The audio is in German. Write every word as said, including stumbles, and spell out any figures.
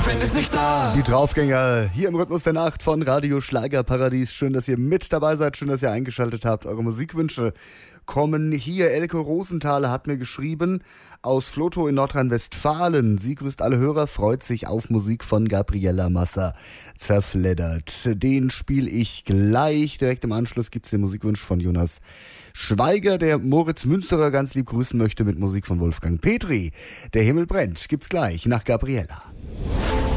Fan ist nicht da. Die Draufgänger hier im Rhythmus der Nacht von Radio Schlagerparadies. Schön, dass ihr mit dabei seid, schön, dass ihr eingeschaltet habt. Eure Musikwünsche kommen hier. Elke Rosenthaler hat mir geschrieben aus Vlotho in Nordrhein-Westfalen. Sie grüßt alle Hörer, freut sich auf Musik von Gabriela Massa. Zerfleddert. Den spiele ich gleich. Direkt im Anschluss gibt's den Musikwunsch von Jonas Schweiger, der Moritz Münsterer ganz lieb grüßen möchte mit Musik von Wolfgang Petri. Der Himmel brennt. Gibt's gleich nach Gabriela.